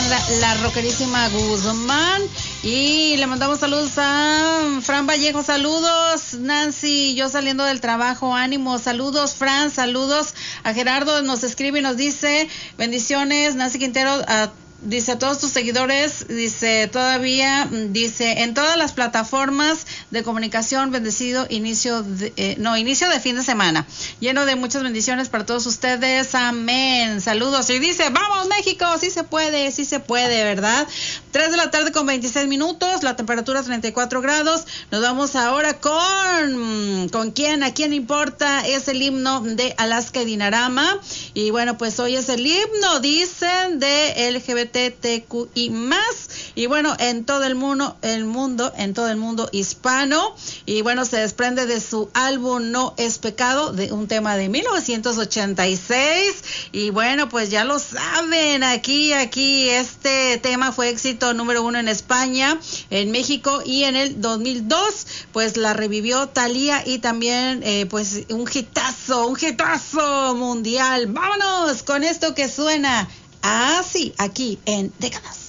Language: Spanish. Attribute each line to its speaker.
Speaker 1: la rockerísima Guzmán. Y le mandamos saludos a Fran Vallejo, saludos Nancy, yo saliendo del trabajo, ánimo, saludos Fran, saludos a Gerardo, nos escribe y nos dice, bendiciones Nancy Quintero, dice a todos tus seguidores, dice todavía, dice en todas las plataformas de comunicación, bendecido inicio de fin de semana, lleno de muchas bendiciones para todos ustedes, amén, saludos, y dice, vamos México, sí se puede, ¿verdad? 3 de la tarde con 26 minutos, la temperatura 34 grados, nos vamos ahora con quién, a quién importa, es el himno de Alaska y Dinarama, y bueno, pues hoy es el himno, dicen, de LGBTQI+, y bueno, en todo el mundo hispano, y bueno, se desprende de su álbum No es Pecado, de un tema de 1986, y bueno, pues ya lo saben, aquí, este tema fue éxito número 1 en España, en México, y en el 2002, pues la revivió Thalía, y también, pues un hitazo mundial. Vámonos con esto que suena así, aquí en Décadas.